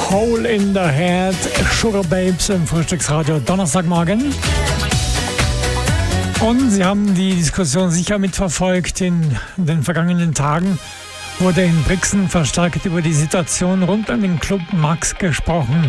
Hole in the Head, Sugar Babes im Frühstücksradio Donnerstagmorgen. Und Sie haben die Diskussion sicher mitverfolgt. In den vergangenen Tagen wurde in Brixen verstärkt über die Situation rund um den Club Max gesprochen.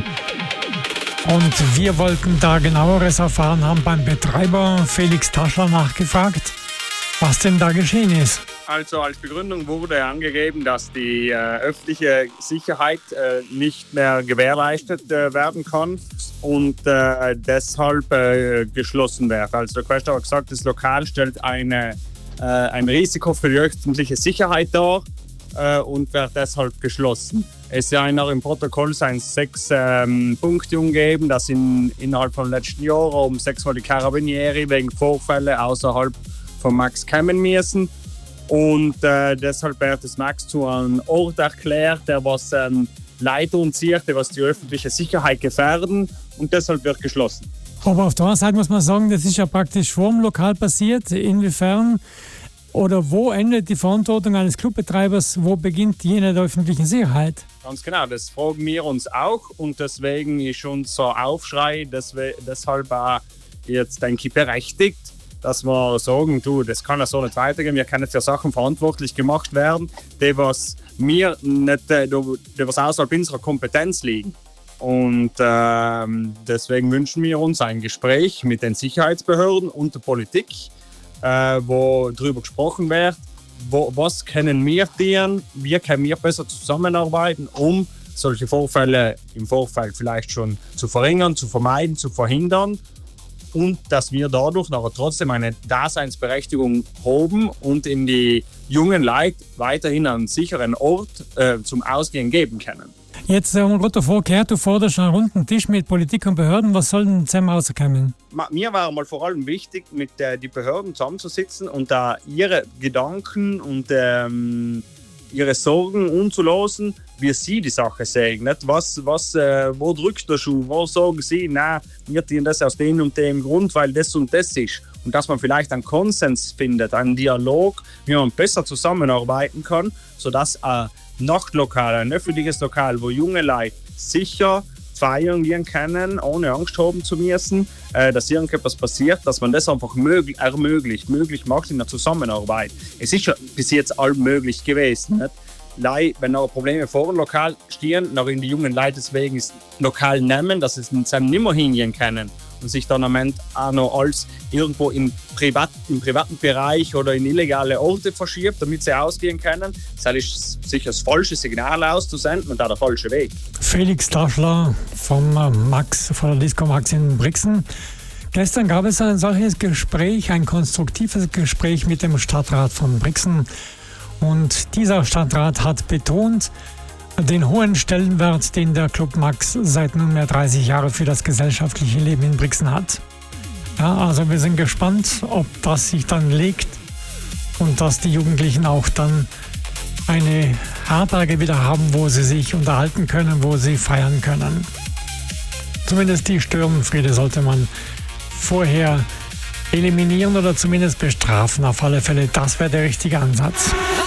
Und wir wollten da genaueres erfahren, haben beim Betreiber Felix Taschler nachgefragt, was denn da geschehen ist. Also als Begründung wurde angegeben, dass die öffentliche Sicherheit nicht mehr gewährleistet werden kann und deshalb geschlossen wird. Also der Quester hat gesagt, das Lokal stellt ein Risiko für die öffentliche Sicherheit dar und wird deshalb geschlossen. Es ist ja im Protokoll 6 Punkte umgeben, dass innerhalb von letzten Jahren 6-mal die Carabinieri wegen Vorfälle außerhalb von Max kommen müssen. Und deshalb wird das Max zu einem Ort erklärt, der was Leute unzieht, der was die öffentliche Sicherheit gefährden, und deshalb wird geschlossen. Aber auf der anderen Seite muss man sagen, das ist ja praktisch vor dem Lokal passiert. Inwiefern oder wo endet die Verantwortung eines Clubbetreibers, wo beginnt jene der öffentlichen Sicherheit? Ganz genau, das fragen wir uns auch, und deswegen ist unser Aufschrei deshalb auch jetzt, denke ich, berechtigt, dass wir sagen, du, das kann ja so nicht weitergehen, wir können für Sachen verantwortlich gemacht werden, die was wir nicht, die was außerhalb unserer Kompetenz liegen. Und deswegen wünschen wir uns ein Gespräch mit den Sicherheitsbehörden und der Politik, wo darüber gesprochen wird, was können wir tun, wie können wir besser zusammenarbeiten, um solche Vorfälle im Vorfeld vielleicht schon zu verringern, zu vermeiden, zu verhindern. Und dass wir dadurch aber trotzdem eine Daseinsberechtigung haben und in die jungen Leute weiterhin einen sicheren Ort zum Ausgehen geben können. Jetzt haben wir gerade davor gehört, du forderst einen runden Tisch mit Politik und Behörden. Was soll denn zusammen rauskommen? Mir war mal vor allem wichtig, mit den Behörden zusammenzusitzen und da ihre Gedanken und ihre Sorgen umzulassen, wie sie die Sache sehen. Nicht? Wo drückt der Schuh? Wo sagen sie, nein, wir tun das aus dem und dem Grund, weil das und das ist. Und dass man vielleicht einen Konsens findet, einen Dialog, wie man besser zusammenarbeiten kann, sodass ein Nachtlokal, ein öffentliches Lokal, wo junge Leute sicher feiern gehen können, ohne Angst haben zu müssen, dass irgendetwas passiert, dass man das einfach möglich macht in der Zusammenarbeit. Es ist ja bis jetzt all möglich gewesen. Nicht? Wenn noch Probleme vor dem Lokal stehen, noch in die jungen Leute deswegen das Lokal nehmen, dass sie nicht mehr hingehen können und sich dann am Ende auch noch alles irgendwo im privaten Bereich oder in illegale Orte verschiebt, damit sie ausgehen können. Das ist sicher das falsche Signal auszusenden und auch der falsche Weg. Felix Taschler von der Disco Max in Brixen. Gestern gab es ein solches Gespräch, ein konstruktives Gespräch mit dem Stadtrat von Brixen. Und dieser Stadtrat hat betont, den hohen Stellenwert, den der Club Max seit nunmehr 30 Jahren für das gesellschaftliche Leben in Brixen hat. Ja, also wir sind gespannt, ob das sich dann legt und dass die Jugendlichen auch dann eine Herberge wieder haben, wo sie sich unterhalten können, wo sie feiern können. Zumindest die Störenfriede sollte man vorher eliminieren oder zumindest bestrafen. Auf alle Fälle, das wäre der richtige Ansatz.